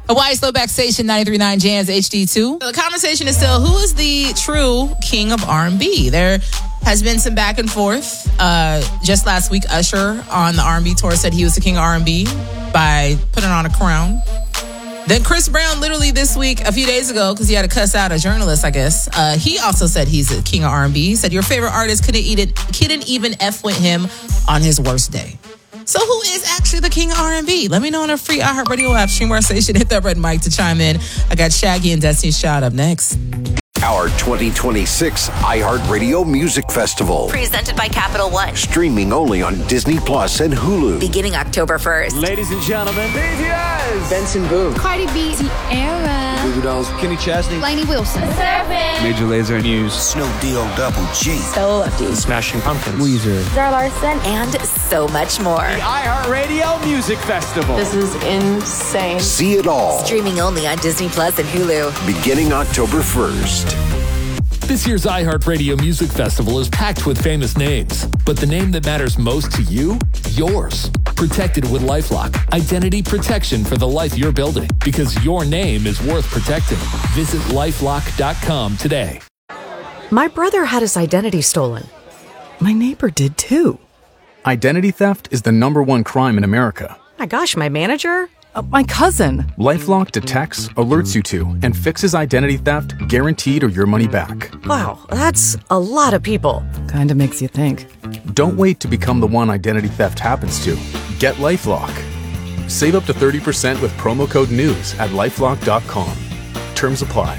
Hawaii's Throwback Station, 93.9 Jams HD2. The conversation is still, who is the true king of R&B? There has been some back and forth. Just last week, Usher on the R&B tour said he was the king of R&B by putting on a crown. Then Chris Brown, literally this week, a few days ago, because he had to cuss out a journalist, I guess, he also said he's the king of R&B. He said your favorite artist couldn't even F with him on his worst day. So who is actually the king of R&B? Let me know on our free iHeartRadio app. Stream our station. Hit that red mic to chime in. I got Shaggy and Destiny's Child up next. Our 2026 iHeartRadio Music Festival. Presented by Capital One. Streaming only on Disney Plus and Hulu. Beginning October 1st. Ladies and gentlemen, BTS. Benson Boone. Cardi B. Tierra. Goo Goo Dolls. Kenny Chesney. Lainey Wilson. Major Lazer News. Snoop D-O-Double-G. So Lefty. Smashing Pumpkins. Weezer. Zara Larson. And so much more. The iHeartRadio Music Festival. This is insane. See it all. Streaming only on Disney Plus and Hulu. Beginning October 1st. This year's iHeartRadio Music Festival is packed with famous names, but the name that matters most to you? Yours. Protected with LifeLock. Identity protection for the life you're building, because your name is worth protecting. Visit LifeLock.com today. My brother had his identity stolen. My neighbor did too. Identity theft is the #1 crime in America. My gosh, my manager? My cousin. LifeLock detects, alerts you to, and fixes identity theft guaranteed or your money back. Wow, that's a lot of people. Kinda makes you think. Don't wait to become the one identity theft happens to. Get LifeLock. Save up to 30% with promo code NEWS at LifeLock.com. Terms apply.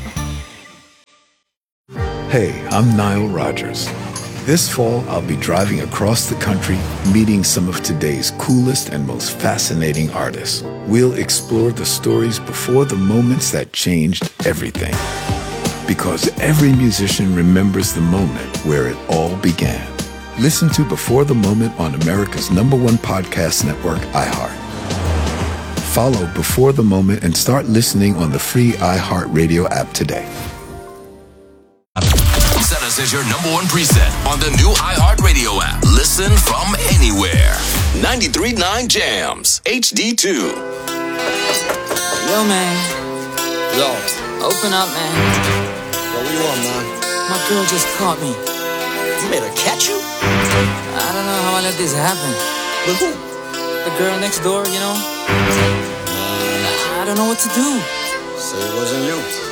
Hey, I'm Nile Rodgers. This fall, I'll be driving across the country, meeting some of today's coolest and most fascinating artists. We'll explore the stories before the moments that changed everything. Because every musician remembers the moment where it all began. Listen to Before the Moment on America's #1 podcast network, iHeart. Follow Before the Moment and start listening on the free iHeartRadio app today. Set us as your #1 preset on the new iHeartRadio app. Listen from anywhere. 93.9 Jams HD2. Yo, man. Yo. Open up, man. Yo, what you want, man? My girl just caught me. You made her catch you? I don't know how I let this happen. With who? The girl next door, you know? I don't know what to do. Say it wasn't you.